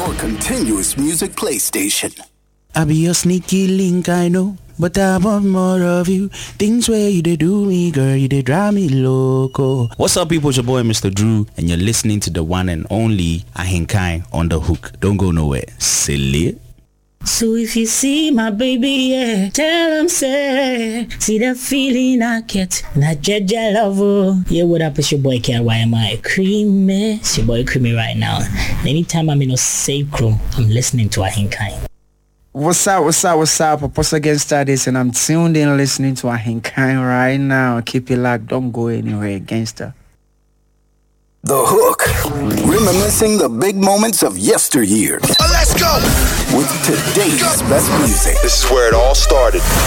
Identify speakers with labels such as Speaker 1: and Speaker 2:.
Speaker 1: your continuous music playstation.
Speaker 2: I be your sneaky link, I know, but I want more of you. Things where you did do me, girl, you did drive me loco. What's up, people? It's your boy, Mr. Drew, and you're listening to the one and only Ahinkai on the Hook. Don't go nowhere. Silly.
Speaker 3: So if you see my baby, yeah, tell him, say, see that feeling I get, that Jaja love. Yeah, what up, it's your boy KYMI Creamy. It's your boy Creamy right now. Anytime I'm in a safe room, I'm listening to Ahinkai.
Speaker 4: What's up? Apostle Gangsta this, and I'm tuned in listening to Ahinkai right now. Keep it locked, don't go anywhere, Gangsta.
Speaker 1: The Hook, reminiscing the big moments of yesteryear.
Speaker 5: Let's go!
Speaker 1: With today's best music.
Speaker 5: This is where it all started.